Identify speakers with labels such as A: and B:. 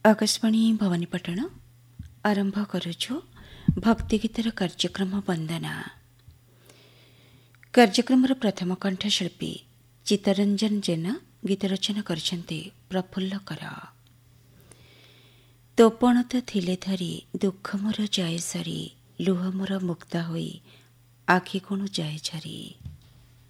A: आकाशवाणी भवानीपटण आरंभ करुछु भक्तिगीतर कार्यक्रम वंदना। कार्यक्रमर प्रथम कंठशिल्पी चित्तरंजन जेना गीत रचना करछन्ते प्रफुल्ल कर। तो पणत थिले धरी दुख मोर जाए सरी लुह मोर मुक्ता होई आखि कोणु जाए झरी।